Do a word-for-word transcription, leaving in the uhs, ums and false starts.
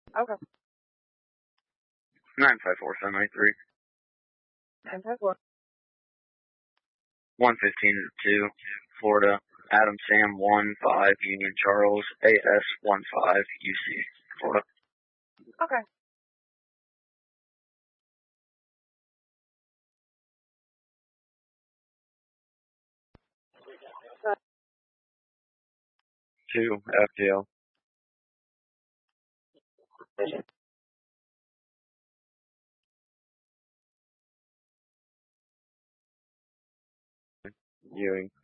Okay. nine five four seven eight three. nine five four. one fifteen to two, Florida. Adam Sam one five Union Charles A S one five U C, Florida. Okay. two F T L. Ewing.